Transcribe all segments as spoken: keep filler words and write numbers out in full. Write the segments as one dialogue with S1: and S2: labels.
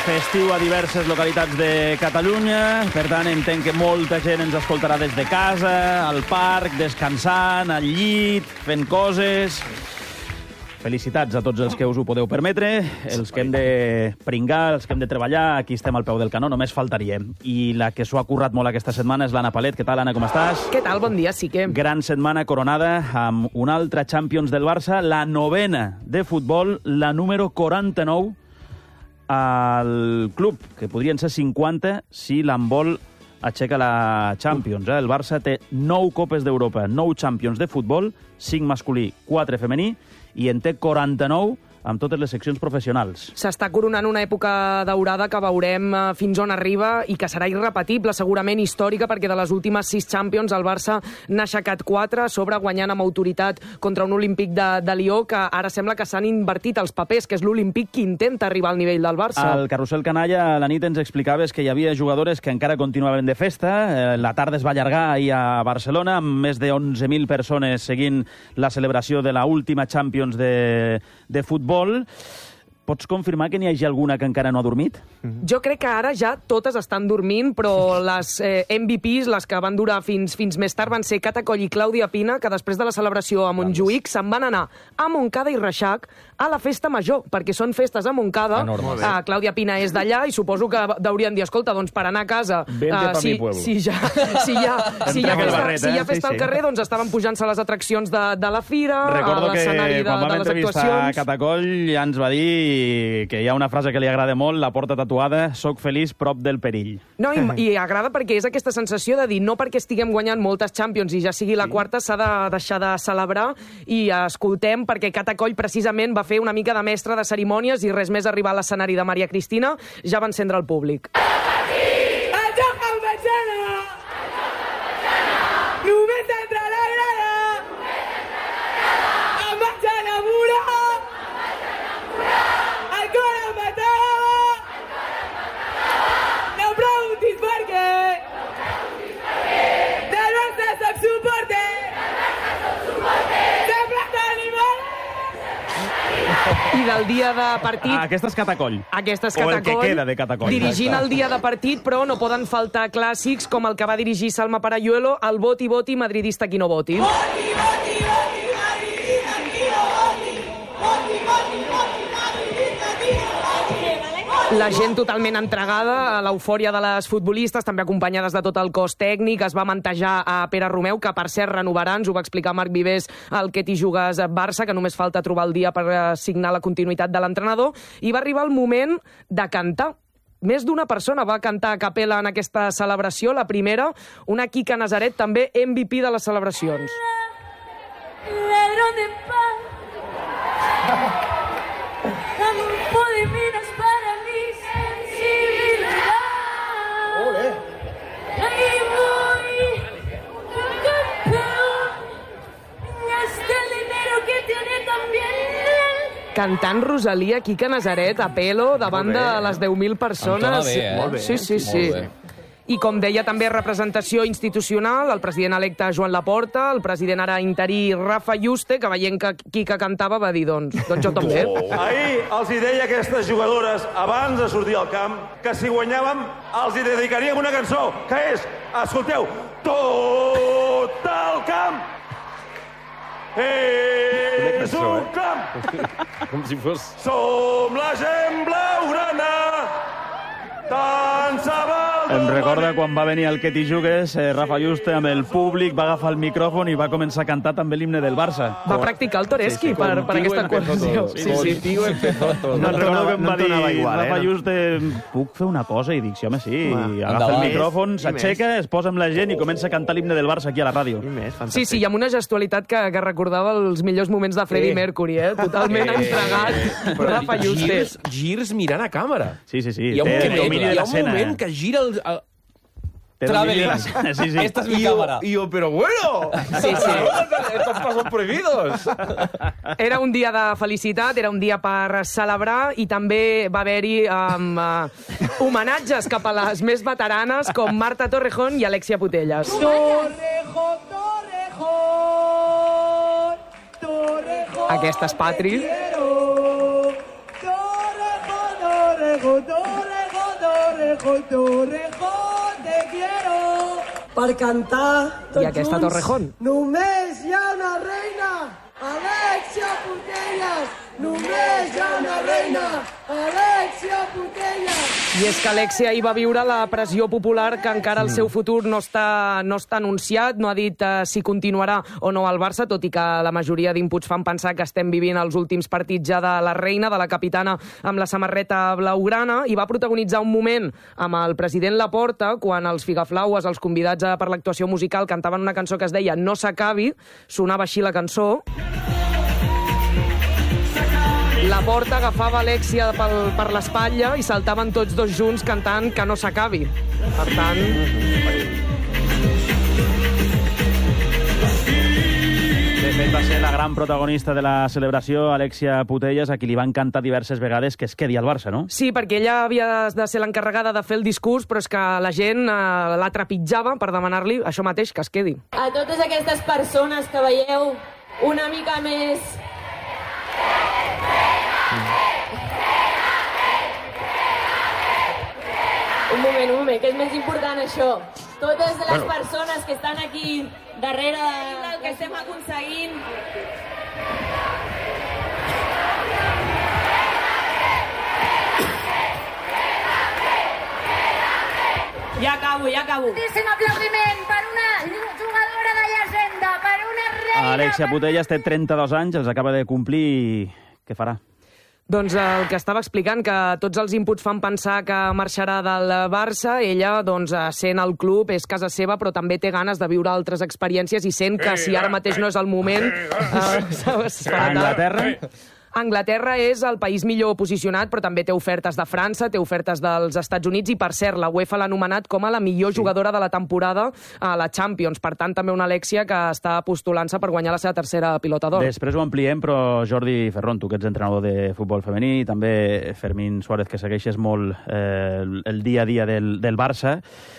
S1: festiu a diverses localitats de Catalunya. Per tant, entenc que molta gent ens escoltarà des de casa, al parc, descansant, al llit, fent coses. Felicitats a tots els que us ho podeu permetre, els que hem de pringar, els que hem de treballar, aquí estem al peu del canó, només faltaria. I la que s'ho ha currat molt aquesta setmana és l'Anna Palet. Què tal, Anna, com estàs?
S2: Què tal? Bon dia, sí que...
S1: Gran setmana coronada amb una altra Champions del Barça, la novena de futbol, la número quaranta-nou al club, que podrien ser cinquanta si l'handbol aixeca la Champions. Eh? El Barça té nou Copes d'Europa, nou Champions de futbol, cinc masculí, quatre femení, i en té quaranta-nou amb totes les seccions professionals.
S2: S'està coronant una època daurada que veurem fins on arriba i que serà irrepetible, segurament històrica, perquè de les últimes sis Champions el Barça n'ha aixecat quatre, a sobre guanyant amb autoritat contra un Olímpic de, de Lió, que ara sembla que s'han invertit els papers, que és l'Olímpic qui intenta arribar al nivell del Barça.
S1: Al Carrusel Canalla a la nit ens explicaves que hi havia jugadores que encara continuaven de festa. La tarda es va allargar ahir a Barcelona amb més de onze mil persones seguint la celebració de l'última Champions de, de futbol. Pots confirmar que n'hi hagi alguna que encara no ha dormit?
S2: Jo crec que ara ja totes estan dormint, però les eh, M V Ps, les que van durar fins, fins més tard, van ser Cata Coll i Clàudia Pina, que després de la celebració a Montjuïc se'n van anar a Montcada i Reixac a la festa major, perquè són festes a Montcada. Uh, Clàudia Pina és d'allà i suposo que deurien dir, escolta, doncs per anar a casa... Uh, si, si, ja, si hi ha, si hi ha festa, barret, eh? si hi ha festa al carrer, doncs estaven pujant-se a les atraccions de, de la fira,
S1: Recordo
S2: a l'escenari de,
S1: de les actuacions. Recordo que quan vam entrevistar a Cata Coll ja ens va dir que hi ha una frase que li agrada molt, la porta tatuada, soc feliç prop del perill.
S2: No, i, i agrada perquè és aquesta sensació de dir no perquè estiguem guanyant moltes Champions i ja sigui la sí. quarta s'ha de deixar de celebrar, i escoltem perquè Cata Coll precisament va fer una mica de mestre de cerimònies i res més arribar a l'escenari de Maria Cristina ja va encendre el públic.
S3: Només entra la grada, em vaig enamorar.
S2: I del dia de partit...
S1: Ah, aquesta és Cata Coll.
S2: Aquesta és
S1: Cata Coll.
S2: O el
S1: que queda de Cata Coll.
S2: Dirigint el dia de partit, però no poden faltar clàssics com el que va dirigir Salma Parayuelo, el voti, voti, madridista qui no voti.
S3: Voti, voti, voti, madridista qui no voti. Voti, voti, voti, madridista qui no voti.
S2: La gent totalment entregada a l'eufòria de les futbolistes, també acompanyades de tot el cos tècnic. Es va mantejar a Pere Romeu, que per cert renovarà, ens ho va explicar Marc Vivers, el que t'hi jugues a Barça, que només falta trobar el dia per signar la continuïtat de l'entrenador. I va arribar el moment de cantar. Més d'una persona va cantar a capella en aquesta celebració. La primera, una Quica Nazaret, també M V P de les celebracions.
S3: Ladrón de paz, dame un po de minas para mi sensibilidad. Ole. Ahí voy, campeón, y hasta el dinero que tiene también él.
S2: Cantant Rosalia, Quica Nazaret, a pelo, davant de les deu mil persones.
S4: Bé, eh?
S2: Molt bé. Sí, sí, sí. I com deia, també representació institucional, el president electe Joan Laporta, el president ara interí Rafa Yuste, que veient que Quica cantava va dir, doncs, doncs jo també.
S5: Oh. Ahir els hi deia a aquestes jugadores, abans de sortir al camp, que si guanyàvem els hi dedicaríem una cançó, que és, escolteu, tot el camp és un camp.
S4: Com si fos...
S5: Som la gent blaugrana, tant se val.
S1: Em recorda quan va venir el Que t'hi jugues, eh, Rafa Yuste amb el públic, va agafar el micròfon i va començar a cantar també l'himne del Barça.
S2: Va practicar el Toreski sí, sí, per, per aquesta actuació.
S4: Sí, sí. Contigo empezó todo.
S1: No, no recordo que em va dir,
S6: igual,
S1: Rafa
S6: eh?
S1: Yuste, puc fer una cosa? I dic, sí, home, sí. I agafa
S4: endavant.
S1: el micròfon, s'aixeca, es posa amb la gent i comença a cantar l'himne del Barça aquí a la ràdio.
S2: Sí, sí, i amb una gestualitat que, que recordava els millors moments de Freddie sí. Mercury, eh? Totalment eh. entregat. Però Rafa Yuste.
S4: Girs, girs mirant a càmera.
S1: Sí, sí, sí.
S4: Hi ha un,
S1: Té
S4: moment,
S1: domini de
S4: hi ha un
S1: l'escena.
S4: moment que gira el... el...
S1: Traveling. Sí, sí.
S4: Esta es mi
S6: Y yo,
S4: cámara.
S6: y yo, pero bueno.
S2: Sí, sí.
S6: Estos pasos prohibidos.
S2: Era un dia de felicitat, era un dia per celebrar i també va haver-hi um, uh, homenatges cap a les més veteranes com Marta Torrejón i Alexia Putellas.
S3: Torrejón, Torrejón, Torrejón.
S2: Aquesta és Patri.
S3: Torrejón, Torrejón, Torrejón. Torrejón, Torrejón, te quiero. Per cantar tots
S2: I aquesta
S3: junts,
S2: Torrejón.
S3: Només hi ha una reina, Alexia Putellas. Només hi ha una reina, Alexia Putellas.
S2: I és que Alexia hi va viure la pressió popular, que encara el seu futur no està, no està anunciat, no ha dit uh, si continuarà o no al Barça, tot i que la majoria d'inputs fan pensar que estem vivint els últims partits ja de la reina, de la capitana amb la samarreta blaugrana, i va protagonitzar un moment amb el president Laporta, quan els Figaflaues, els convidats per l'actuació musical, cantaven una cançó que es deia No s'acabi, sonava així la cançó. Laporta agafava Alexia pel, per l'espatlla i saltaven tots dos junts cantant Que no s'acabi. Per tant...
S1: De fet, va ser la gran protagonista de la celebració, Alexia Putellas, a qui li van cantar diverses vegades que es quedi al Barça, no?
S2: Sí, perquè ella havia de ser l'encarregada de fer el discurs, però és que la gent eh, la trepitjava per demanar-li això mateix, que es quedi.
S7: A totes aquestes persones que veieu una mica més... Un moment, un moment, que és més important això. Totes les bueno. persones que estan aquí darrere del que estem aconseguint... Ja acabo, ja acabo.
S8: Un aplaudiment per una jugadora de llegenda, per una reina...
S1: Alexia Putellas té trenta-dos anys, els acaba de complir i què farà?
S2: Doncs el que estava explicant, que tots els inputs fan pensar que marxarà del Barça. Ella, doncs, sent el club, és casa seva, però també té ganes de viure altres experiències i sent que si ara mateix no és el moment... Eh,
S1: a Anglaterra?
S2: Anglaterra és el país millor posicionat, però també té ofertes de França, té ofertes dels Estats Units i, per cert, la UEFA l'ha anomenat com a la millor sí. jugadora de la temporada a la Champions. Per tant, també una Alexia que està postulant-se per guanyar la seva tercera pilota d'or.
S1: Després ho ampliem, però Jordi Ferrón, tu que ets entrenador de futbol femení, i també Fermín Suárez, que segueixes molt eh, el dia a dia del, del Barça.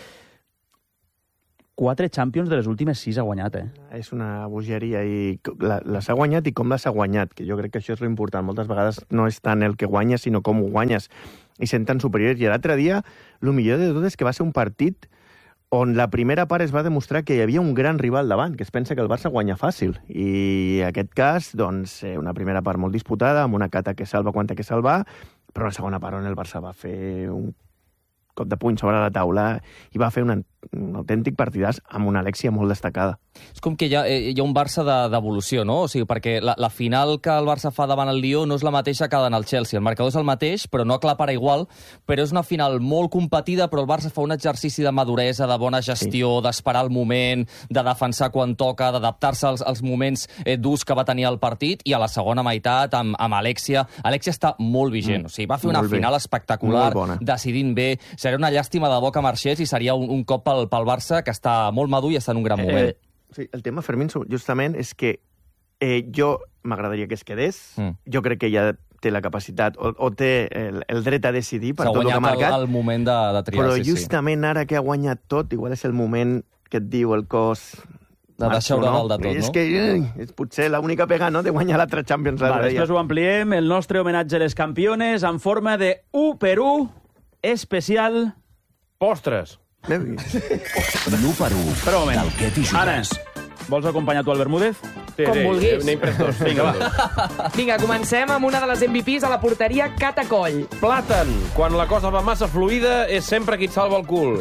S1: Quatre Champions de les últimes sis ha guanyat, eh?
S9: És una bogeria i la, les ha guanyat i com les ha guanyat, que jo crec que això és l'important. Moltes vegades no és tant el que guanyes, sinó com ho guanyes. I sent tan superiors. I l'altre dia, el millor de tot és que va ser un partit on la primera part es va demostrar que hi havia un gran rival davant, que es pensa que el Barça guanya fàcil. I en aquest cas, doncs, una primera part molt disputada, amb una Cata que salva quan té que salvar, però una segona part on el Barça va fer un cop de puny sobre la taula i va fer un, un autèntic partidàs amb una Alexia molt destacada.
S10: És com que hi ha, hi ha un Barça d'evolució, no? O sigui, perquè la, la final que el Barça fa davant el Lió no és la mateixa que en el Chelsea. El marcador és el mateix, però no aclapara igual, però és una final molt competida, però el Barça fa un exercici de maduresa, de bona gestió, sí. d'esperar el moment, de defensar quan toca, d'adaptar-se als, als moments eh, durs que va tenir el partit, i a la segona meitat, amb, amb Alexia. Alexia està molt vigent, mm. o sigui, va fer una molt final bé. espectacular, decidint bé. Seria una llàstima de bo que marxés i seria un, un cop pel, pel Barça, que està molt madur i està en un gran moment.
S9: Eh, sí, el tema, Fermín, justament és que eh, jo m'agradaria que es quedés. Mm. Jo crec que ella té la capacitat o, o té el, el dret a decidir per tot el que ha marcat.
S10: S'ha guanyat el, el moment de, de triar,
S9: però
S10: sí,
S9: justament sí. ara que ha guanyat tot, igual és el moment que et diu el cos...
S10: De deixar-ho no? dalt de tot, no?
S9: És que eh, és potser l'única pega, no?, de guanyar l'altra Champions.
S1: Va, després ho ampliem, el nostre homenatge a les campiones en forma de u per u especial...
S4: Postres.
S11: l'u per u.
S1: Però un moment, ara, vols acompanyar tu al Bermúdez?
S4: Sí,
S2: Com
S4: sí,
S2: vulguis.
S4: N'he imprès dos.
S1: Vinga, va.
S2: Vinga, comencem amb una de les M V Ps a la porteria, Cata Coll.
S4: Plàtan. Quan la cosa va massa fluida és sempre qui et salva el cul.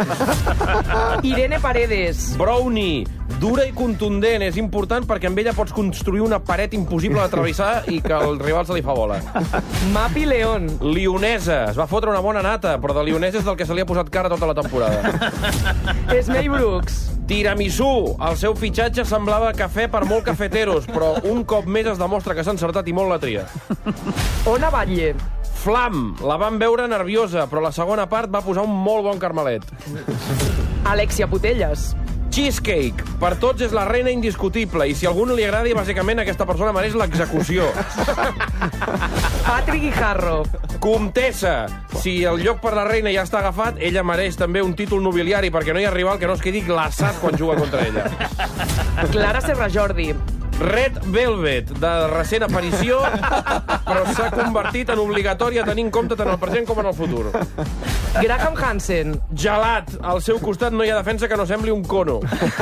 S2: Irene Paredes.
S4: Brownie. Dura i contundent. És important perquè amb ella pots construir una paret impossible de travessar i que el rival se li fa bola.
S2: Mapi León.
S4: Lionesa. Es va fotre una bona nata, però de lionesa és del que se li ha posat cara tota la temporada.
S2: Esmei Brooks.
S4: Tiramisú. El seu fitxatge semblava cafè per molt cafeteros, però un cop més es demostra que s'ha encertat i molt la tria.
S2: Ona Batlle.
S4: Flam. La van veure nerviosa, però la segona part va posar un molt bon carmelet.
S2: Alexia Putellas.
S4: Cheesecake. Per tots és la reina indiscutible, i si a algú no li agradi, bàsicament aquesta persona mereix l'execució.
S2: Patrick Guijarro.
S4: Comtessa. Si el lloc per la reina ja està agafat, ella mereix també un títol nobiliari, perquè no hi ha rival que no es quedi glaçat quan juga contra ella.
S2: Clara Serrajordi.
S4: Red Velvet, de recent aparició, però s'ha convertit en obligatori a tenir en compte tant el present com en el futur.
S2: Graham Hansen.
S4: Gelat. Al seu costat no hi ha defensa que no sembli un cono.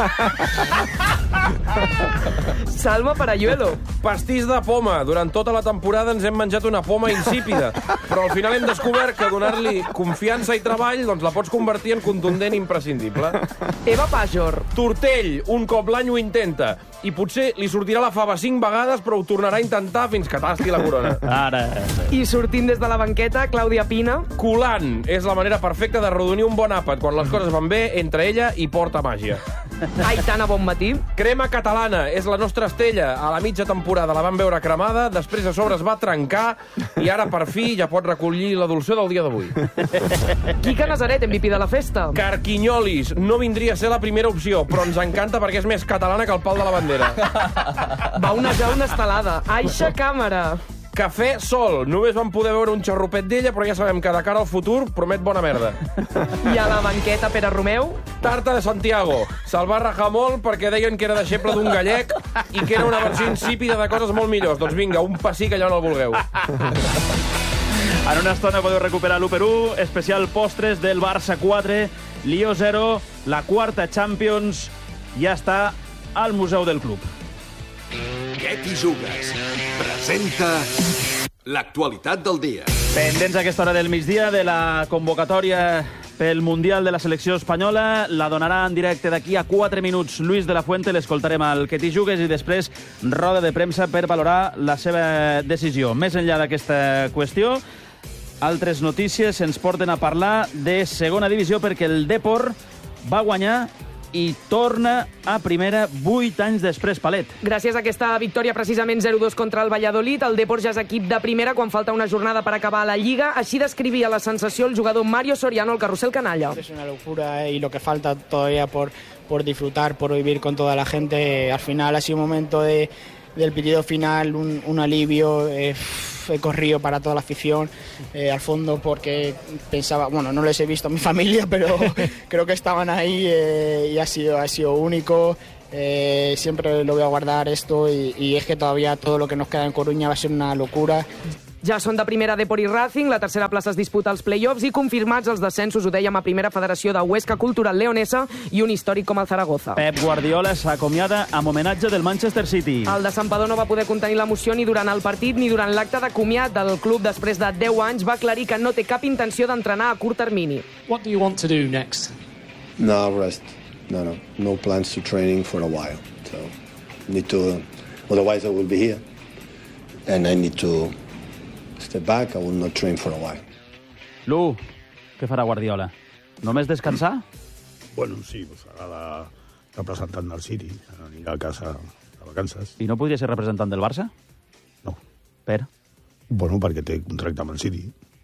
S2: Salva Parayuelo.
S4: Pastís de poma. Durant tota la temporada ens hem menjat una poma insípida, però al final hem descobert que donar-li confiança i treball doncs la pots convertir en contundent i imprescindible.
S2: Eva Pajor.
S4: Tortell. Un cop l'any ho intenta. I potser li sortirà la fava cinc vegades, però ho tornarà a intentar fins que tasti la corona.
S1: Ara.
S2: I sortint des de la banqueta, Clàudia Pina.
S4: Colant. És la manera perfecta de rodonir un bon àpat. Quan les coses van bé, entre ella i porta màgia.
S2: Aitana Bonmatí.
S4: Crema catalana. És la nostra Estella. A la mitja temporada la van veure cremada, després a sobre es va trencar i ara, per fi, ja pot recollir la dolçor del dia d'avui.
S2: Quica Nazaret, M V P de la festa.
S4: Carquinyolis. No vindria a ser la primera opció, però ens encanta perquè és més catalana que el pal de la bandera.
S2: Va onejar una estelada. Aixa Càmera.
S4: Cafè Sol. Només vam poder veure un xarrupet d'ella, però ja sabem que de cara al futur promet bona merda.
S2: I a la banqueta, Pere Romeu.
S4: Tarta de Santiago. Se'l va rajar molt perquè deien que era deixeble d'un gallec i que era una versió insípida de coses molt millors. Doncs vinga, un pessic allà on el vulgueu.
S1: En una estona podeu recuperar l'u per u, especial postres del Barça quatre, Lió zero, la quarta Champions, ja està al Museu del Club.
S12: Què t'hi jugues? Presenta l'actualitat del dia.
S1: Pendents a aquesta hora del migdia de la convocatòria pel Mundial de la selecció espanyola. La donarà en directe d'aquí a quatre minuts Luis de la Fuente. L'escoltarem al Que t'hi jugues i després roda de premsa per valorar la seva decisió. Més enllà d'aquesta qüestió, altres notícies ens porten a parlar de segona divisió perquè el Depor va guanyar i torna a primera vuit anys després, Palet.
S2: Gràcies a aquesta victòria precisament zero dos contra el Valladolid, el Depor ja és equip de primera quan falta una jornada per acabar la Lliga. Així descrivia la sensació el jugador Mario Soriano al Carrusel Canalla.
S13: Es una locura, eh, y lo que falta todavía por, por disfrutar, por vivir con toda la gente. Al final ha sido un momento de, del pitido final, un, un alivio. Eh, he corrido para toda la afición, eh, al fondo, porque pensaba, bueno, no les he visto a mi familia, pero creo que estaban ahí, eh, y ha sido, ha sido único. Eh, siempre lo voy a guardar esto y, y es que todavía todo lo que nos queda en Coruña va a ser una locura.
S2: Ja són de primera Depor i Racing, la tercera plaça es disputa als play-offs i confirmats els descensos, ho dèiem, a primera federació de Huesca Cultural Leonesa i un històric com el Zaragoza.
S1: Pep Guardiola s'acomiada amb homenatge del Manchester City.
S2: El de Santpedor no va poder contenir l'emoció ni durant el partit ni durant l'acte de comiat del club després de deu anys. Va aclarir que no té cap intenció d'entrenar a curt termini.
S14: What do you want to do next?
S15: No, rest. No, no. No plans to training for a while. So, need to... Otherwise I will be here. And I need to... step back, I will not train for a while.
S1: Lu, què farà Guardiola? Només descansar?
S16: Bueno, sí, pues serà la representant del City, anirà a casa de vacances.
S1: I no podria ser representant del Barça?
S16: No.
S1: Per?
S16: Bueno, perquè té contracte amb el City.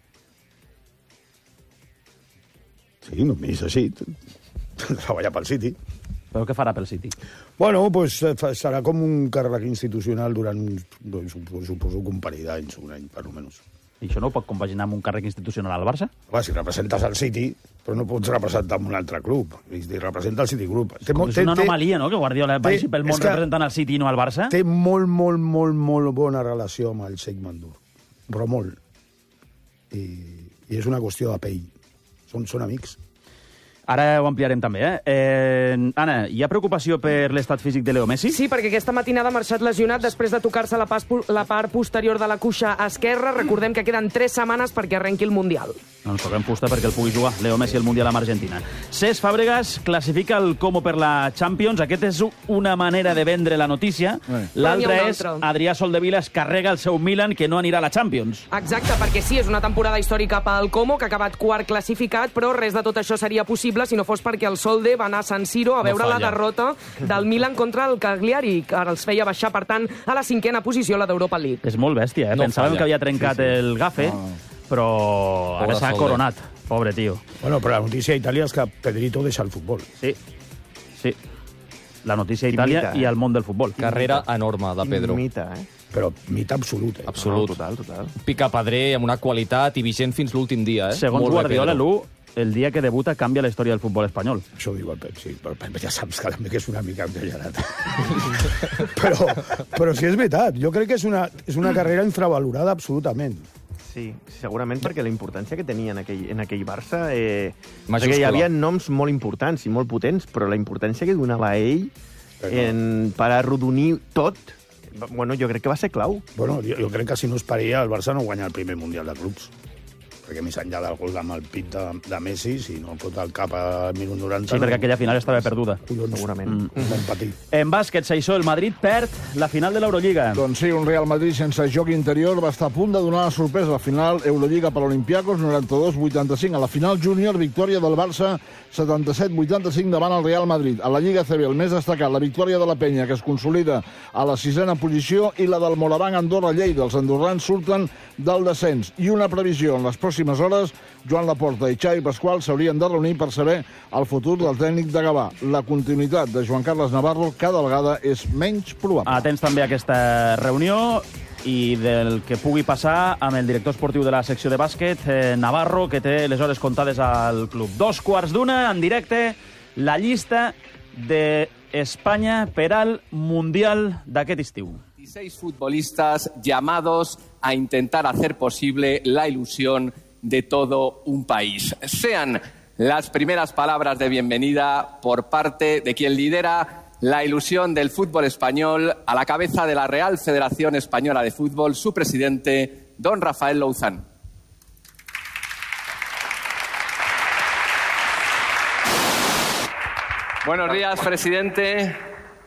S16: Sí, només així. Treballar pel City.
S1: Però què farà pel City?
S16: Bueno, pues serà com un càrrec institucional durant, suposo, que un parell d'anys, un any, per almenys.
S1: I això no ho pot compaginar amb un càrrec institucional al Barça?
S16: Va, si representes el City, però no pots representar amb un altre club. És dir, representa el City Group.
S1: Té, és una anomalia, no?, que Guardiola vagi pel món representant el City i no el Barça.
S16: Té molt, molt, molt, molt bona relació amb el Sheikh Mandur. Però molt. I, i és una qüestió de pell. Són, són amics.
S1: Ara ho ampliarem també, eh? eh? Anna, hi ha preocupació per l'estat físic de Leo Messi?
S2: Sí, perquè aquesta matinada ha marxat lesionat després de tocar-se la, la part posterior de la cuixa esquerra. Recordem que queden tres setmanes perquè arrenqui el Mundial.
S1: Doncs toquem fusta perquè el pugui jugar Leo Messi al Mundial amb Argentina. Cesc Fàbregas classifica el Como per la Champions. Aquest és una manera de vendre la notícia. L'altra és Adrià Soldevila es carrega el seu Milan, que no anirà a la Champions.
S2: Exacte, perquè sí, és una temporada històrica pel Como, que ha acabat quart classificat, però res de tot això seria possible si no fos perquè el Solde va anar a San Siro a veure no la derrota del Milan contra el Cagliari, que ara els feia baixar, per tant, a la cinquena posició, la d'Europa League.
S1: És molt bèstia, eh? No Pensàvem falla. que havia trencat sí, sí. el gafe, no. però Pobre ara s'ha coronat. Pobre tio.
S16: Bueno, però la notícia a Itàlia és que Pedrito deixa el futbol.
S1: Sí, sí. La notícia a Itàlia mita, eh? i al món del futbol.
S10: Carrera enorme de Pedro.
S9: Mita, eh?
S16: Però mita absolut, eh?
S10: Absolut.
S9: No, total, total.
S10: Picapedrer amb una qualitat i vigent fins l'últim dia, eh?
S1: Segons Molt Guardiola, l'U, el dia que debuta canvia la història del futbol espanyol.
S16: Això ho diu el Pep, sí, però el Pep ja saps que també que és una mica engallanat. però, però sí és veritat, jo crec que és una, és una carrera infravalorada absolutament.
S9: Sí, segurament perquè la importància que tenia en aquell, en aquell Barça... Eh,
S10: Majúscula.
S9: perquè hi havia noms molt importants i molt potents, però la importància que donava a ell en, per arrodonir tot, bueno, jo crec que va ser clau.
S16: Bueno, jo, jo crec que si no es paria, el Barça no guanya el primer Mundial de Clubs. Perquè més enllà del gol amb el pit de, de Messi, si no fot el cap al minut noranta...
S1: Sí, perquè aquella final estava perduda.
S16: Collons,
S9: segurament.
S16: Mm. Vam patir.
S1: En bàsquet, Seixó, el Madrid perd la final de l'Eurolliga.
S17: Doncs sí, un Real Madrid sense joc interior va estar a punt de donar la sorpresa. La final Eurolliga per l'Olympiacos, noranta-dos vuitanta-cinc. A la final júnior, victòria del Barça, setanta-set vuitanta-cinc davant el Real Madrid. A la Lliga C B, el més destacat, la victòria de la Penya, que es consolida a la sisena posició, i la del Moraván Andorra-Lleida. Els andorrans surten del descens. I una previsió en les pròximes hores, Joan Laporta i Xavi Pasqual s'haurien de reunir per saber el futur del tècnic de Gavà. La continuïtat de Joan Carles Navarro cada vegada és menys probable.
S1: Atents també a aquesta reunió i del que pugui passar amb el director esportiu de la secció de bàsquet, eh, Navarro, que té les hores comptades al club. Dos quarts d'una, en directe, la llista d'Espanya per al Mundial d'aquest estiu.
S18: dieciséis futbolistas llamados a intentar hacer posible la ilusión de todo un país. Sean las primeras palabras de bienvenida por parte de quien lidera la ilusión del fútbol español a la cabeza de la Real Federación Española de Fútbol, su presidente, don Rafael Louzán. Buenos días, presidente.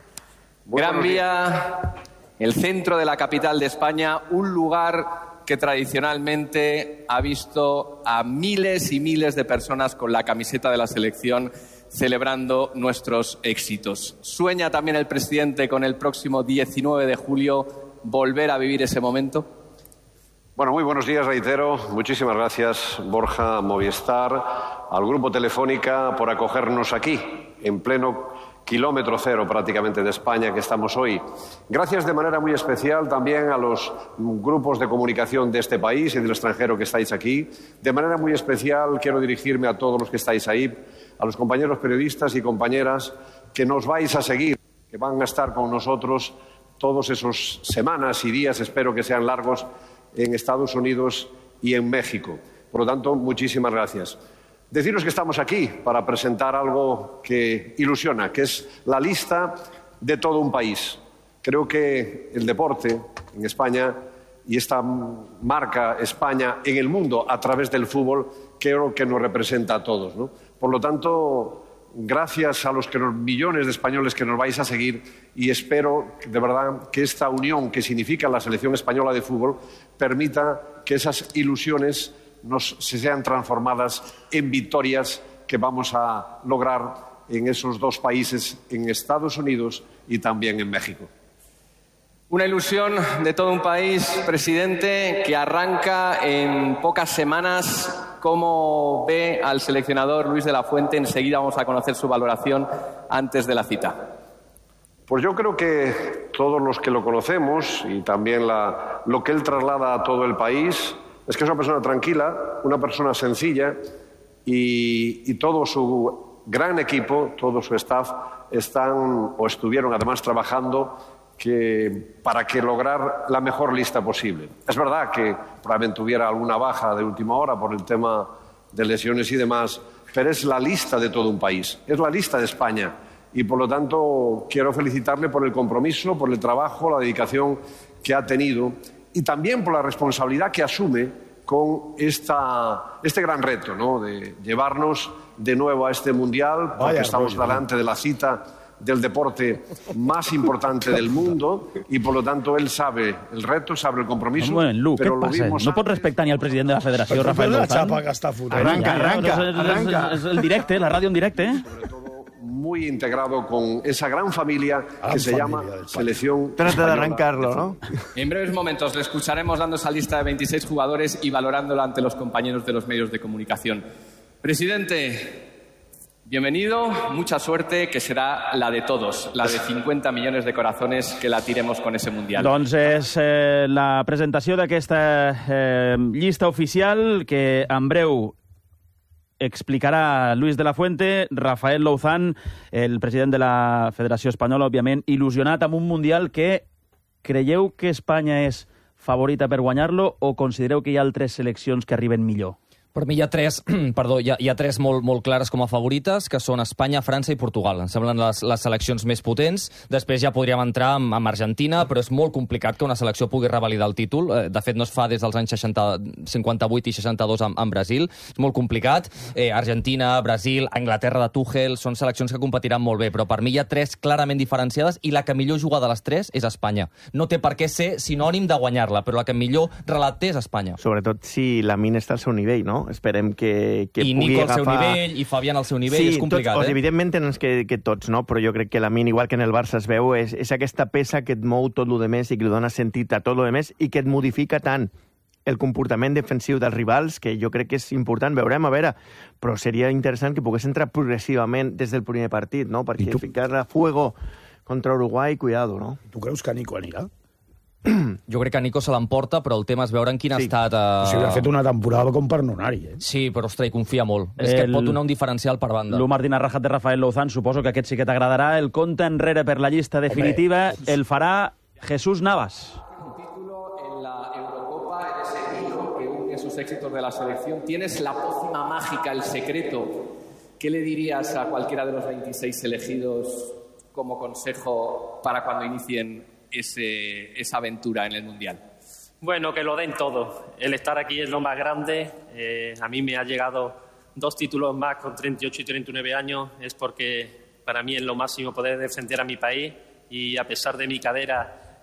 S18: Gran Vía, el centro de la capital de España, un lugar que tradicionalmente ha visto a miles y miles de personas con la camiseta de la selección celebrando nuestros éxitos. ¿Sueña también el presidente con el próximo diecinueve de julio volver a vivir ese momento?
S19: Bueno, muy buenos días, reitero. Muchísimas gracias, Borja, Movistar, al Grupo Telefónica por acogernos aquí, en pleno kilómetro cero prácticamente de España que estamos hoy. Gracias de manera muy especial también a los grupos de comunicación de este país y del extranjero que estáis aquí. De manera muy especial quiero dirigirme a todos los que estáis ahí, a los compañeros periodistas y compañeras que nos vais a seguir, que van a estar con nosotros todos esos semanas y días, espero que sean largos, en Estados Unidos y en México. Por lo tanto, muchísimas gracias. Deciros que estamos aquí para presentar algo que ilusiona, que es la lista de todo un país. Creo que el deporte en España y esta marca España en el mundo a través del fútbol creo que nos representa a todos, ¿no? Por lo tanto, gracias a los que nos, millones de españoles que nos vais a seguir y espero de verdad que esta unión que significa la selección española de fútbol permita que esas ilusiones nos se sean transformadas en victorias que vamos a lograr en esos dos países, en Estados Unidos y también en México.
S18: Una ilusión de todo un país, presidente, que arranca en pocas semanas. ¿Cómo ve al seleccionador Luis de la Fuente? Enseguida vamos a conocer su valoración antes de la cita.
S19: Pues yo creo que todos los que lo conocemos y también la, lo que él traslada a todo el país es que es una persona tranquila, una persona sencilla y, y todo su gran equipo, todo su staff están o estuvieron además trabajando que, para que lograr la mejor lista posible. Es verdad que probablemente hubiera alguna baja de última hora por el tema de lesiones y demás, pero es la lista de todo un país, es la lista de España y por lo tanto quiero felicitarle por el compromiso, por el trabajo, la dedicación que ha tenido y también por la responsabilidad que asume con esta, este gran reto, ¿no?, de llevarnos de nuevo a este Mundial, porque Vaya estamos rollo, delante de la cita del deporte más importante del mundo y, por lo tanto, él sabe el reto, sabe el compromiso.
S1: Bueno, Lu,
S19: però
S1: què passa?
S19: vimos...
S1: No pots respectar ni al president de la federació, Rafael Louzán.
S16: La xapa que està fotent.
S1: Arranca, arranca,
S19: arranca,
S1: és, arranca. És, és el directe, la ràdio en directe, eh?
S19: Muy integrado con esa gran familia
S16: gran
S19: que se
S16: familia
S19: llama Selección
S9: Trata
S19: Española
S9: de arrancarlo, ¿no?
S18: En breves momentos le escucharemos dando esa lista de veintiséis jugadores y valorándola ante los compañeros de los medios de comunicación. Presidente, bienvenido, mucha suerte, que será la de todos, la de cincuenta millones de corazones que la tiremos con ese Mundial.
S1: Doncs és eh, la presentació d'aquesta eh, llista oficial que en breu explicarà Luis de la Fuente. Rafael Louzán, el president de la Federació Espanyola, òbviament, il·lusionat amb un Mundial que creieu que Espanya és favorita per guanyar-lo o considereu que hi ha altres seleccions que arriben millor?
S10: Per mi hi ha tres, perdó, hi ha, hi ha tres molt, molt clares com a favorites, que són Espanya, França i Portugal. Em semblen les, les seleccions més potents. Després ja podríem entrar amb, amb Argentina, però és molt complicat que una selecció pugui revalidar el títol. De fet, no es fa des dels anys seixanta, cinquanta-vuit i seixanta-dos amb, amb Brasil. És molt complicat. Eh, Argentina, Brasil, Anglaterra de Tuchel, són seleccions que competiran molt bé, però per mi hi ha tres clarament diferenciades i la que millor juga de les tres és Espanya. No té per què ser sinònim de guanyar-la, però la que millor relat té és Espanya.
S9: Sobretot si Lamine està al seu nivell, no? Esperem que, que
S10: I
S9: pugui
S10: Nico
S9: agafar...
S10: al seu nivell, i Fabián al seu nivell,
S9: sí,
S10: és complicat,
S9: tots,
S10: eh?
S9: Evidentment tens que, que tots, no? Però jo crec que Lamine, igual que en el Barça es veu, és, és aquesta peça que et mou tot lo demés i que li dona sentit a tot lo demés i que et modifica tant el comportament defensiu dels rivals, que jo crec que és important, veurem, a veure, però seria interessant que pogués entrar progressivament des del primer partit, no? Perquè tu... ficar-la a fuego contra Uruguai, cuidado, no?
S16: Tu creus que Nico anirà?
S10: Jo crec que Nico se l'emporta, però el tema és veure en quin
S16: sí.
S10: estat... Uh...
S16: O sigui, ha fet una temporada com per no anar-hi, eh?
S10: Sí, però, ostres, hi confia molt. El... És que et pot donar un diferencial per banda.
S1: L'U Martín Arrajat de Rafael Louzán, suposo que aquest sí que t'agradarà. El compte enrere per la llista definitiva Hombre. el farà Jesús Navas.
S18: Un título en la Eurocopa, en ese hilo que une sus éxitos de la selección. Tienes la pócima mágica, el secreto. ¿Qué le dirías a cualquiera de los veintiséis elegidos como consejo para cuando inicien Ese, esa aventura en el Mundial?
S14: Bueno, que lo den todo. El estar aquí es lo más grande. Eh, a mí me ha llegado dos títulos más con treinta y ocho y treinta y nueve años. Es porque para mí es lo máximo poder defender a mi país y a pesar de mi cadera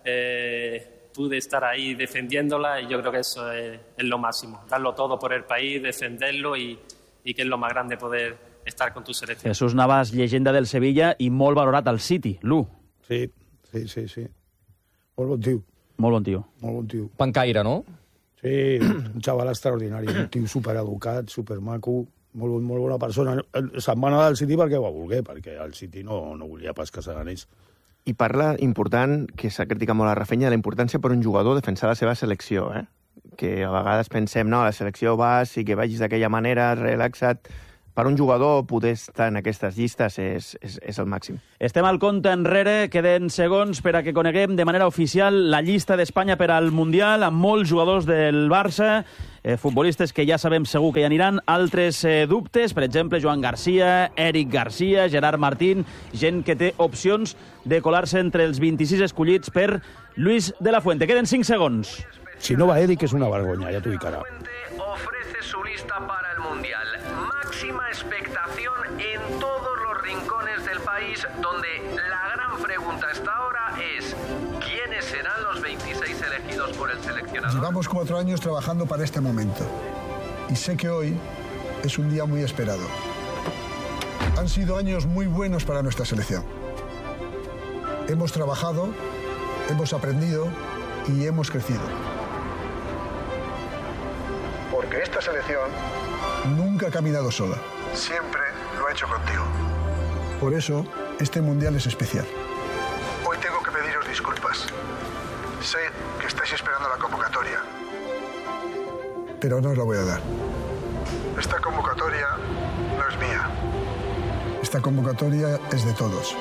S14: eh, pude estar ahí defendiéndola y yo creo que eso es, es lo máximo. Darlo todo por el país, defenderlo y, y que es lo más grande poder estar con tu selección.
S1: Jesús Navas, llegenda del Sevilla i molt valorat al City. Lu.
S16: Sí, sí, sí, sí. Molt bon tio.
S1: Molt bon tio.
S16: Molt bon tio.
S10: Pancaire, no?
S16: Sí, un xaval extraordinari, un tio supereducat, supermaco, molt, molt bona persona. Se'n va anar del City perquè ho va voler, perquè el City no, no volia pas que se n'anés.
S9: I parla, important, que s'ha criticat molt a Rafinha, de la importància per un jugador defensar la seva selecció, eh? Que a vegades pensem, no, la selecció vas i que vagis d'aquella manera, relaxa't. Per un jugador poder estar en aquestes llistes és, és, és el màxim.
S1: Estem al compte enrere, queden segons per a que coneguem de manera oficial la llista d'Espanya per al Mundial, amb molts jugadors del Barça, eh, futbolistes que ja sabem segur que hi aniran, altres eh, dubtes, per exemple, Joan Garcia, Eric Garcia, Gerard Martín, gent que té opcions de colar-se entre els vint-i-sis escollits per Luis de la Fuente. Queden cinc segons.
S16: Si no va Eric és una vergonya, ja t'ho dic ara.
S20: Ofrece su lista para el Mundial. Máxima expectación en todos los rincones del país, donde la gran pregunta hasta ahora es ¿quiénes serán los veintiséis elegidos por el seleccionador?
S21: Llevamos cuatro años trabajando para este momento y sé que hoy es un día muy esperado. Han sido años muy buenos para nuestra selección. Hemos trabajado, hemos aprendido y hemos crecido. Porque esta selección nunca ha caminado sola. Siempre lo ha hecho contigo. Por eso, este Mundial es especial. Hoy tengo que pediros disculpas. Sé que estáis esperando la convocatoria. Pero no os la voy a dar. Esta convocatoria no es mía. Esta convocatoria es de todos.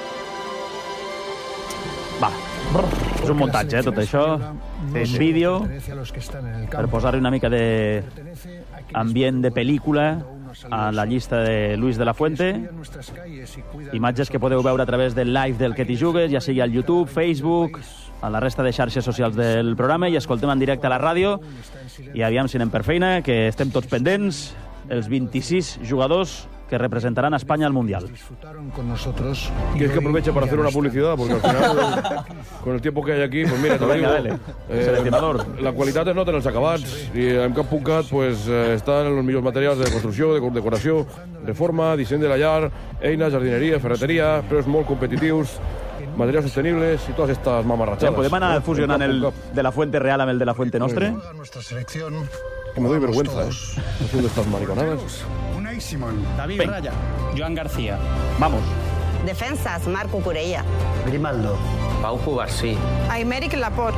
S1: Va, és un muntatge, eh, tot això. Un vídeo per posar-hi una mica d'ambient de pel·lícula a la llista de Luis de la Fuente. Imatges que podeu veure a través del live del Que t'hi jugues, ja sigui al YouTube, Facebook, a la resta de xarxes socials del programa, i escoltem en directe a la ràdio. I aviam si anem per feina, que estem tots pendents, els vint-i-sis jugadors que representarán a España al Mundial.
S4: Con nosotros. Y es que aproveche para hacer una publicidad, porque al final, con el tiempo que hay aquí, pues mira, te
S1: Venga,
S4: digo,
S1: dale. Seleccionador.
S4: La qualitat es nota en els acabats, i en Camp punt cat pues, eh, estan els millors materials de construcció, de decoració, reforma, disseny de la llar, eines, jardineria, ferreteria, preus molt competitius, materials sostenibles i totes estas mamarratxades.
S1: Sí, podem anar fusionant el de la Fuente real amb el de la Fuente nostre?
S21: Nuestra selección.
S4: Que me doy vergüenza, ¿eh? Haciendo estas mariconadas.
S21: Unai Simón.
S22: David
S1: Venga.
S22: Raya. Joan García.
S1: Vamos.
S23: Defensas, Marco Curella.
S22: Grimaldo.
S23: Pau Cubarsí. Aymeric Laporte.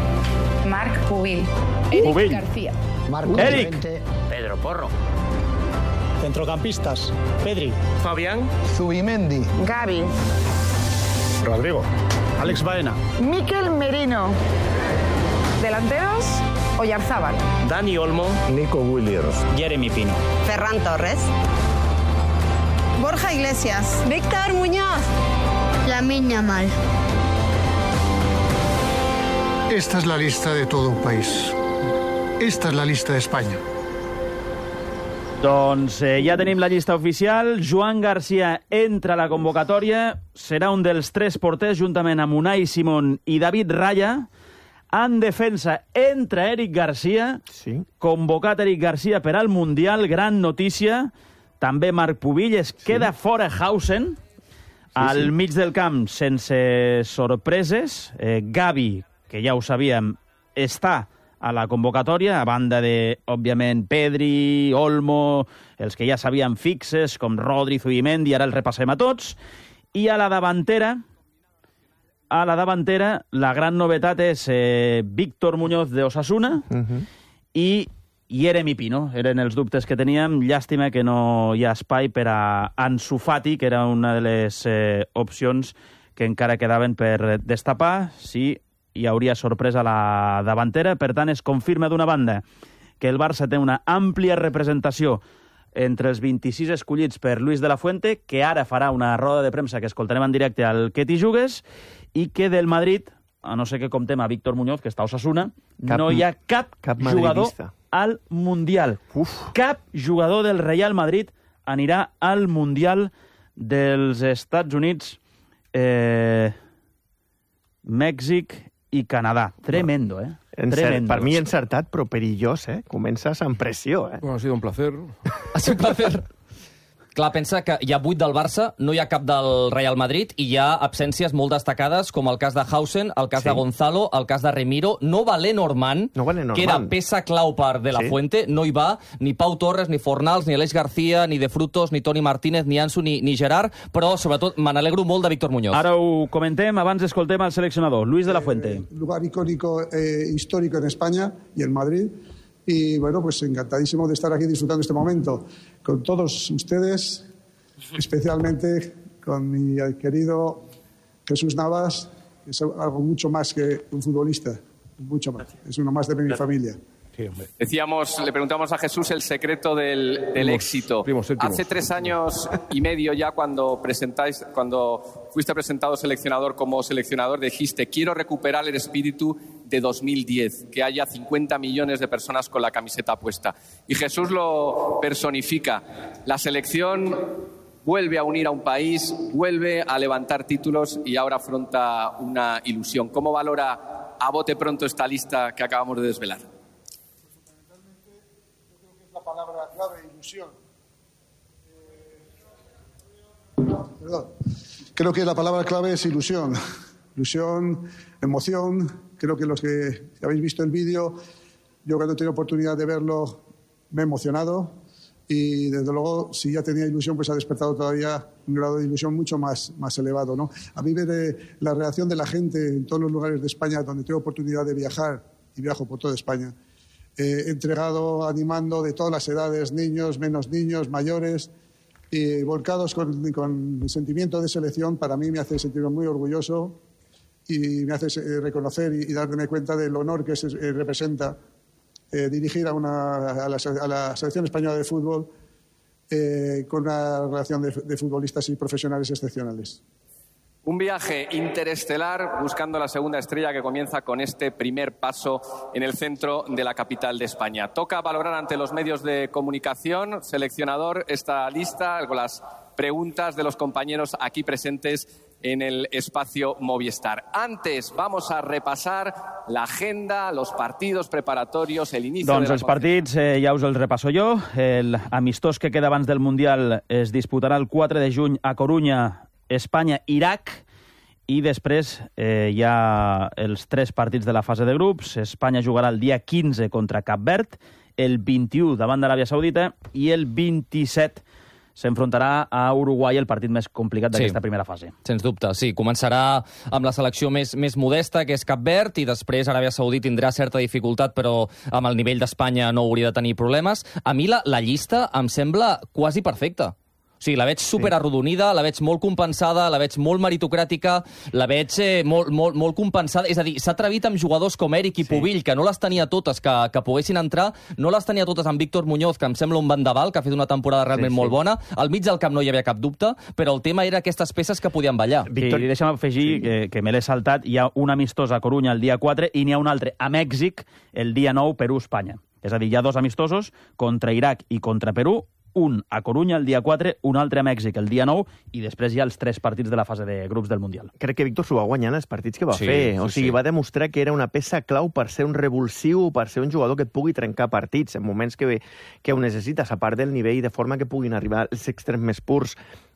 S8: Marc Pubil.
S1: Pubil.
S8: García.
S22: Marco
S1: Eric.
S22: Llorente.
S23: Pedro Porro. Centrocampistas: Pedri,
S22: Fabián,
S21: Zubimendi.
S8: Gavi.
S23: Rodrigo, Alex Baena,
S8: Mikel Merino. Delanteros: Oyarzábal.
S23: Dani Olmo,
S21: Nico Williams.
S23: Jeremy Pino.
S8: Ferran Torres. Borja Iglesias. Víctor Muñoz. Lamine Yamal.
S21: Esta es la lista de todo un país. Esta es la lista de España.
S1: Doncs eh, ja tenim la llista oficial. Joan Garcia entra a la convocatòria. Serà un dels tres porters, juntament amb Unai Simón i David Raya. En defensa entra Eric Garcia.
S9: Sí.
S1: Convocat Eric Garcia per al Mundial. Gran notícia. També Marc Pubilles. Sí. Queda fora Hausen. Sí, al sí. mig del camp, sense sorpreses. Eh, Gavi, que ja ho sabíem, està a la convocatòria, a banda de, òbviament, Pedri, Olmo, els que ja sabíem fixes, com Rodri, Zubimendi, ara els repassem a tots. I a la davantera, a la davantera, la gran novetat és eh, Víctor Muñoz de Osasuna uh-huh. i Jeremy Pino. Eren els dubtes que teníem. Llàstima que no hi ha espai per a Ansu Fati, que era una de les eh, opcions que encara quedaven per destapar. Sí, hi hauria sorpresa a la davantera. Per tant, es confirma d'una banda que el Barça té una àmplia representació entre els vint-i-sis escollits per Luis de la Fuente, que ara farà una roda de premsa que escoltarem en directe al Que t'hi jugues, i que del Madrid, a no ser que comptem a Víctor Muñoz, que està a Osasuna, cap, no hi ha cap, cap jugador al Mundial. Uf. Cap jugador del Real Madrid anirà al Mundial dels Estats Units, eh, Mèxic i Canadà. Tremendo, eh?
S9: Encert,
S1: Tremendo.
S9: Per mi encertat, però perillós, eh? Comences amb pressió, eh?
S4: Bueno, ha sido un placer.
S10: Ha sido un placer. Clar, pensa que hi ha vuit del Barça, no hi ha cap del Real Madrid i hi ha absències molt destacades, com el cas de Hausen, el cas sí. de Gonzalo, el cas de Remiro. No va Lenormand,
S9: no va Lenormand,
S10: que era peça clau per De La sí. Fuente, no hi va ni Pau Torres, ni Fornals, ni Aleix García, ni De Frutos, ni Toni Martínez, ni Ansu, ni, ni Gerard, però sobretot me n'alegro molt de Víctor Muñoz.
S1: Ara ho comentem, abans escoltem al seleccionador, Luis de la Fuente.
S21: Eh, lugar icónico, eh, histórico en España y en Madrid. Y bueno, pues encantadísimo de estar aquí disfrutando este momento con todos ustedes, especialmente con mi querido Jesús Navas, que es algo mucho más que un futbolista, mucho más. Es uno más de mi familia.
S18: Decíamos, le preguntamos a Jesús el secreto del, del primos, éxito.
S4: Primos, séptimos.
S18: Hace tres años y medio ya cuando presentáis, cuando fuiste presentado seleccionador como seleccionador, dijiste: quiero recuperar el espíritu de dos mil diez, que haya cincuenta millones de personas con la camiseta puesta. Y Jesús lo personifica. La selección vuelve a unir a un país, vuelve a levantar títulos y ahora afronta una ilusión. ¿Cómo valora a bote pronto esta lista que acabamos de desvelar?
S21: La palabra clave, ilusión. Perdón. Creo que la palabra clave es ilusión. Ilusión, emoción. Creo que los que habéis visto el vídeo, yo cuando he tenido oportunidad de verlo me he emocionado y desde luego si ya tenía ilusión pues ha despertado todavía un grado de ilusión mucho más, más elevado, ¿no? A mí ver eh, la reacción de la gente en todos los lugares de España donde tengo oportunidad de viajar, y viajo por toda España, eh, entregado, animando de todas las edades, niños, menos niños, mayores, y volcados con, con el sentimiento de selección, para mí me hace sentirme muy orgulloso y me hace eh, reconocer y, y darme cuenta del honor que se eh, representa eh, dirigir a, una, a, la, a la selección española de fútbol eh, con una relación de, de futbolistas y profesionales excepcionales.
S18: Un viaje interestelar buscando la segunda estrella que comienza con este primer paso en el centro de la capital de España. Toca valorar ante los medios de comunicación, seleccionador, esta lista con las preguntas de los compañeros aquí presentes en el espacio Movistar. Antes vamos a repasar la agenda, los partidos preparatorios, el inicio
S1: doncs
S18: de la...
S1: els partits eh, ja us els repasso jo. El amistós que queda abans del Mundial es disputarà el quatre de juny a Corunya, Espanya-Iraq, i després eh, hi ha els tres partits de la fase de grups. Espanya jugarà el dia quinze contra Cap Verd, el vint-i-u davant d'Aràbia Saudita i el vint-i-set s'enfrontarà a Uruguai, el partit més complicat d'aquesta
S10: Sí.
S1: primera fase.
S10: Sens dubte, sí. Començarà amb la selecció més, més modesta, que és Cap Verd, i després Aràbia Saudita tindrà certa dificultat, però amb el nivell d'Espanya no hauria de tenir problemes. A mi la, la llista em sembla quasi perfecta. O sigui, la veig super arrodonida, la veig molt compensada, la veig molt meritocràtica, la veig eh, molt, molt, molt compensada. És a dir, s'ha atrevit amb jugadors com Eric i Pubill, que no les tenia totes, que, que poguessin entrar, no les tenia totes amb Víctor Muñoz, que em sembla un vendaval, que ha fet una temporada realment
S1: Sí, sí.
S10: molt bona. Al mig del camp no hi havia cap dubte, però el tema era aquestes peces que podien ballar.
S1: Víctor... I deixa'm afegir sí. que, que me l'he saltat. Hi ha un amistós a Corunya el dia quatre i n'hi ha un altre a Mèxic el dia nou, Perú-Espanya. És a dir, hi ha dos amistosos contra Iraq i contra Perú, un a Corunya el dia quatre, un altre a Mèxic el dia nou, i després hi ha els tres partits de la fase de grups del Mundial.
S9: Crec que Víctor s'ho va guanyar en els partits que va
S1: Sí,
S9: fer.
S1: sí,
S9: O sigui,
S1: sí.
S9: va demostrar que era una peça clau per ser un revulsiu, per ser un jugador que et pugui trencar partits en moments que, que ho necessites, a part del nivell de forma que puguin arribar els extrems més purs.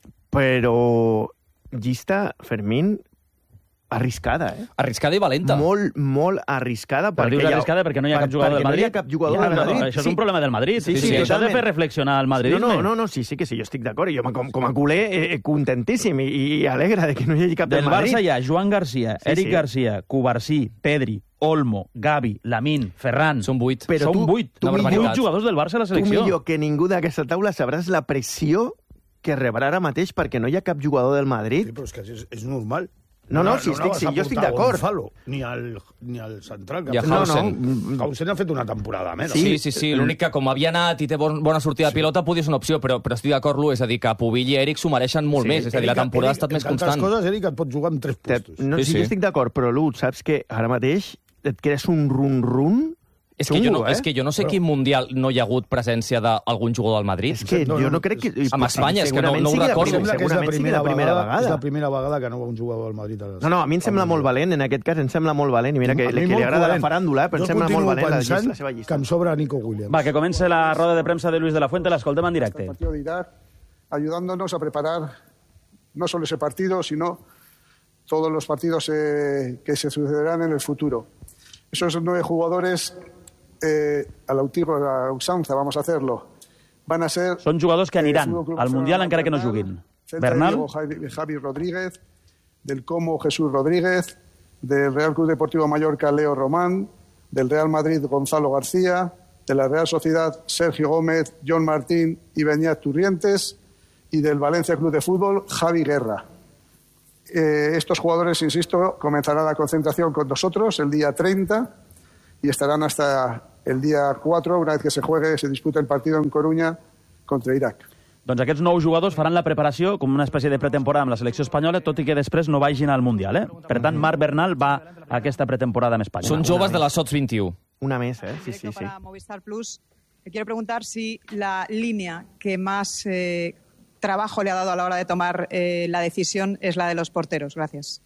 S9: Però llista, Fermín, arriscada, eh?
S10: Arriscada i valenta.
S9: Molt, molt arriscada.
S1: Però dius arriscada perquè no hi ha cap jugador del Madrid?
S9: No hi ha cap jugador
S1: Ja,
S9: del
S1: no,
S9: Madrid.
S1: això és un problema del Madrid.
S9: Sí, sí,
S1: sí,
S9: sí,
S1: això ha de
S9: totalment.
S1: fer reflexionar el madridisme.
S9: No, no, no, no, sí, sí que sí, jo estic d'acord. Jo com, com a culer eh, contentíssim i, i alegre de que no hi hagi cap del,
S1: Del
S9: Madrid.
S1: Barça hi ha Joan Garcia,
S9: Sí,
S1: Eric
S9: sí.
S1: Garcia, Cubarsí, Pedri, Olmo, Gavi, Lamín, Ferran.
S10: Són vuit.
S9: Però
S1: Són
S9: tu-
S1: vuit.
S9: tu
S1: Vuit
S9: millor-
S1: jugadors del Barça a la
S9: Tu
S1: selecció.
S9: millor que ningú d'aquesta taula sabràs la pressió que rebrà ara mateix perquè no hi ha cap jugador del Madrid.
S16: Sí, però és que és, és normal.
S9: No, no, si estic-
S16: vas
S9: si
S16: a
S9: jo estic
S16: portar
S9: d'acord.
S16: Gonzalo, ni al, ni al central.
S10: I a
S16: no,
S10: Hausen.
S16: no, Hausen ha fet una temporada menys.
S10: Sí, sí, sí. L'únic que, com havia anat i té bon, bona sortida de pilota, podia ser una opció, però, però estic d'acord, Lu, és a dir, que Pubill i Eric s'ho mereixen molt
S9: Sí,
S10: més. És a dir, la
S16: Eric-
S10: temporada ha
S16: Eric,
S10: estat més
S16: entre altres
S10: constant.
S16: coses, Eric et pot jugar amb tres postos.
S9: No,
S10: Sí,
S9: sí,
S10: sí.
S9: jo estic d'acord, però, Lu, saps que ara mateix et quedes un run-run
S10: És que, jo no,
S9: xungo, eh?
S10: és que jo no sé quin Mundial no hi ha hagut presència d'algun jugador del Madrid.
S9: És que jo no crec que...
S10: Amb Espanya, és que no,
S9: segurament
S10: no ho
S9: sigui la
S10: recordo.
S9: primera-
S16: Sembla que és la
S9: segurament sigui
S16: primera,
S9: la primera
S16: vegada,
S9: vegada.
S16: és la primera vegada que no va un jugador del Madrid. A les,
S9: No, no, a mi em sembla molt valent, en aquest cas em sembla molt valent, i mira que,
S16: A mi
S9: que li
S16: molt
S9: agrada
S16: valent.
S9: la faràndula, però
S16: Jo
S9: em sembla molt
S16: continuo
S9: valent la,
S16: pensant
S9: llista, la seva llista.
S16: que em sobra Nico Williams.
S1: Va, que comença la roda de premsa de Luis de la Fuente, l'escoltem en directe.
S21: partido de Irak, ayudándonos a preparar no solo ese partido, sino todos los partidos eh, que se sucederán en el futuro. Esos nueve jugadores, eh, a la utilidad, a la usanza, vamos a hacerlo, van a ser...
S1: Són jugadors que aniran
S21: Fútbol Club
S1: al Mundial
S21: Barcelona,
S1: encara que no
S21: Bernal,
S1: juguin.
S21: Celta de
S1: Bernal,
S21: Vigo, Javi, Javi Rodríguez, del Como Jesús Rodríguez, del Real Club Deportivo Mallorca Leo Román, del Real Madrid Gonzalo García, de la Real Sociedad Sergio Gómez, John Martín y Beñat Turrientes, y del Valencia Club de Fútbol Javi Guerra. Eh, estos jugadores, insisto, comenzarán la concentración con nosotros el día treinta y estarán hasta el día cuatro, una vez que se juegue, se dispute el partido en Coruña contra Irak.
S1: doncs aquests nou jugadors faran la preparació com una espècie de pretemporada amb la selecció espanyola, tot i que després no vagin al Mundial. Eh? Per tant, Marc Bernal va a aquesta pretemporada amb Espanya.
S10: Són joves de la Sots veintiuno.
S9: Una més, eh? Sí, sí, sí.
S3: Para Movistar Plus, le quiero preguntar si la línea que más eh, trabajo le ha dado a la hora de tomar eh, la decisión es la de los porteros. Gracias.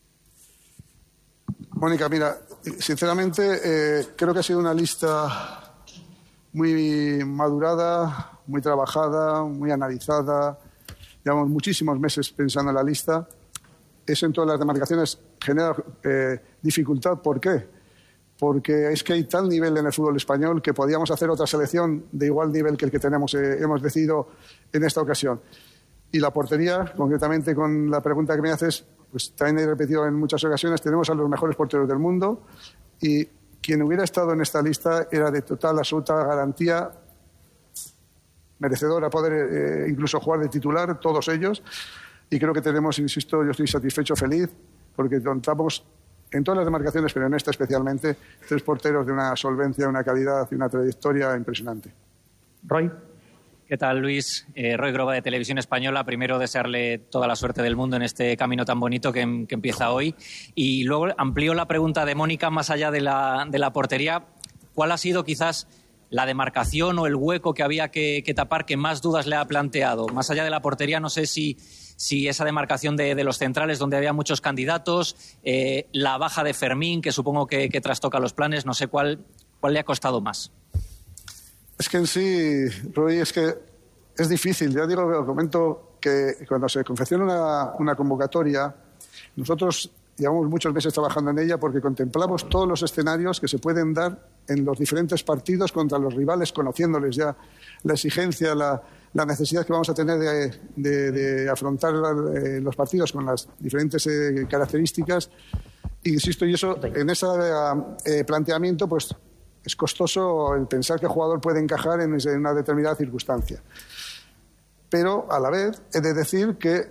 S21: Mónica, mira, sinceramente eh, creo que ha sido una lista muy madurada, muy trabajada, muy analizada. Llevamos muchísimos meses pensando en la lista. Eso en todas las demarcaciones genera eh, dificultad. ¿Por qué? Porque es que hay tal nivel en el fútbol español que podíamos hacer otra selección de igual nivel que el que tenemos, eh, hemos decidido en esta ocasión. Y la portería, concretamente con la pregunta que me haces, pues también he repetido en muchas ocasiones, tenemos a los mejores porteros del mundo y quien hubiera estado en esta lista era de total, absoluta garantía, merecedor a poder eh, incluso jugar de titular, todos ellos. Y creo que tenemos, insisto, yo estoy satisfecho, feliz, porque contamos en todas las demarcaciones, pero en esta especialmente, tres porteros de una solvencia, una calidad y una trayectoria impresionante.
S5: Roy.
S6: ¿Qué tal, Luis? Eh, Roy Groba, de Televisión Española. Primero, desearle toda la suerte del mundo en este camino tan bonito que, que empieza hoy. Y luego amplío la pregunta de Mónica más allá de la, de la portería. ¿Cuál ha sido quizás la demarcación o el hueco que había que, que tapar que más dudas le ha planteado? Más allá de la portería, no sé si, si esa demarcación de, de los centrales, donde había muchos candidatos, eh, la baja de Fermín, que supongo que, que trastoca los planes, no sé cuál, cuál le ha costado más.
S21: Es que en sí, Roy, es que es difícil. Ya digo, os comento que cuando se confecciona una, una convocatoria, nosotros llevamos muchos meses trabajando en ella porque contemplamos todos los escenarios que se pueden dar en los diferentes partidos contra los rivales, conociéndoles ya la exigencia, la, la necesidad que vamos a tener de, de, de afrontar eh, los partidos con las diferentes eh, características. Insisto, y eso, en ese eh, planteamiento, pues es costoso el pensar que el jugador puede encajar en, en una determinada circunstancia. Pero, a la vez, he de decir que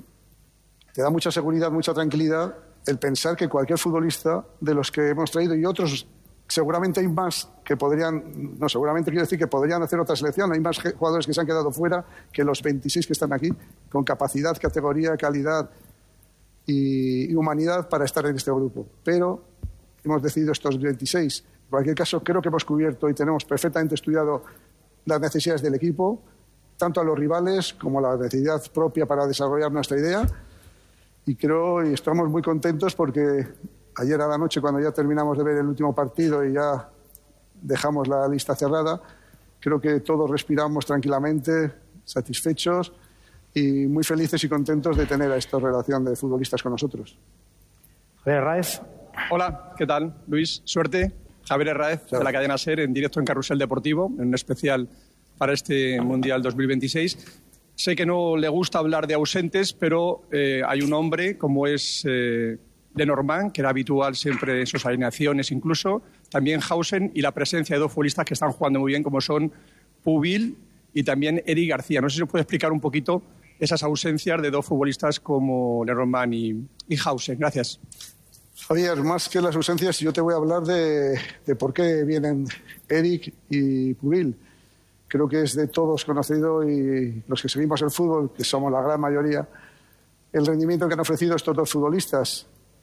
S21: te da mucha seguridad, mucha tranquilidad el pensar que cualquier futbolista de los que hemos traído, y otros, seguramente hay más que podrían, no, seguramente quiero decir que podrían hacer otra selección, hay más jugadores que se han quedado fuera que los veintiséis que están aquí, con capacidad, categoría, calidad y, y humanidad para estar en este grupo. Pero hemos decidido estos veintiséis. En cualquier caso, creo que hemos cubierto y tenemos perfectamente estudiado las necesidades del equipo, tanto a los rivales como la necesidad propia para desarrollar nuestra idea. Y creo y estamos muy contentos porque ayer a la noche, cuando ya terminamos de ver el último partido y ya dejamos la lista cerrada, creo que todos respiramos tranquilamente, satisfechos y muy felices y contentos de tener a esta relación de futbolistas con nosotros.
S5: Javier Herráez. Hola, ¿qué tal, Luis? Suerte. Javier Herráez, de la cadena SER, en directo en Carrusel Deportivo, en un especial para este Mundial dos mil veintiséis. Sé que no le gusta hablar de ausentes, pero eh, hay un hombre como es eh, Lenormand, que era habitual siempre en sus alineaciones incluso, también Hausen, y la presencia de dos futbolistas que están jugando muy bien, como son Pubil y también Eric García. No sé si nos puede explicar un poquito esas ausencias de dos futbolistas como Lenormand y, y Hausen. Gracias.
S21: Javier, más que las ausencias, yo te voy a hablar de, de por qué vienen Eric y Pubil. Creo que es de todos conocido, y los que seguimos el fútbol, que somos la gran mayoría, el rendimiento que han ofrecido estos dos futbolistas.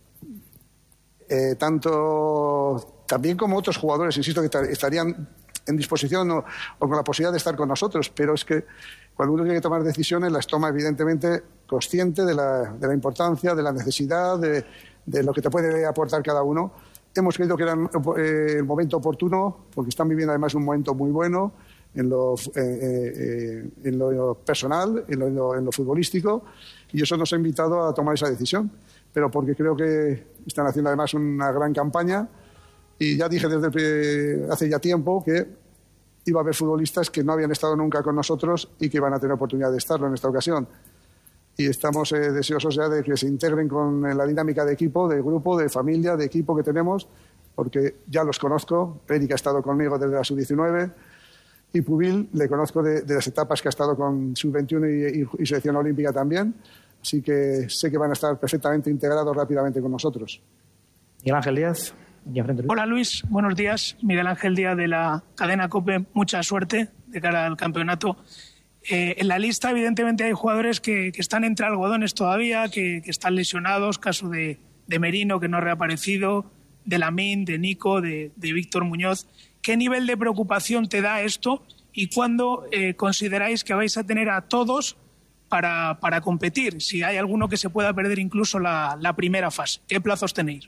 S21: Eh, tanto también como otros jugadores, insisto, que estarían en disposición o, o con la posibilidad de estar con nosotros, pero es que cuando uno tiene que tomar decisiones, las toma evidentemente consciente de la, de la importancia, de la necesidad, de, de lo que te puede aportar cada uno. Hemos creído que era eh, el momento oportuno, porque están viviendo además un momento muy bueno en lo, eh, eh, en lo personal, en lo, en, lo, en lo futbolístico, y eso nos ha invitado a tomar esa decisión. Pero porque creo que están haciendo además una gran campaña, y ya dije desde hace ya tiempo que iba a haber futbolistas que no habían estado nunca con nosotros y que iban a tener oportunidad de estarlo en esta ocasión. Y estamos eh, deseosos ya de que se integren con la dinámica de equipo, de grupo, de familia, de equipo que tenemos, porque ya los conozco. Eric ha estado conmigo desde la sub diecinueve, y Pubil le conozco de, de las etapas que ha estado con sub veintiuno y, y, y selección olímpica también. Así que sé que van a estar perfectamente integrados rápidamente con nosotros.
S5: Miguel Ángel Díaz.
S7: Hola Luis, buenos días. Miguel Ángel Díaz de la cadena COPE. Mucha suerte de cara al campeonato. Eh, en la lista evidentemente hay jugadores que, que están entre algodones todavía, que, que están lesionados, caso de, de Merino, que no ha reaparecido, de Lamine, de Nico, de, de Víctor Muñoz. ¿Qué nivel de preocupación te da esto y cuándo eh, consideráis que vais a tener a todos para, para competir? Si hay alguno que se pueda perder incluso la, la primera fase. ¿Qué plazos tenéis?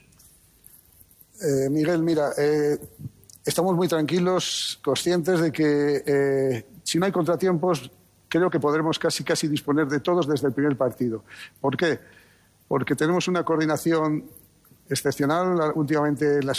S21: Eh, Miguel, mira, eh, estamos muy tranquilos, conscientes de que eh, si no hay contratiempos, creo que podremos casi casi disponer de todos desde el primer partido. ¿Por qué? Porque tenemos una coordinación excepcional. Últimamente las